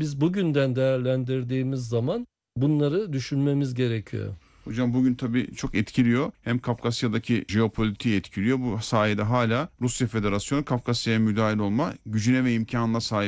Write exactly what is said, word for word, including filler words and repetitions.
biz bugünden değerlendirdiğimiz zaman bunları düşünmemiz gerekiyor. Hocam bugün tabii çok etkiliyor. Hem Kafkasya'daki jeopolitiği etkiliyor. Bu sayede hala Rusya Federasyonu Kafkasya'ya müdahil olma gücüne ve imkanına sahip.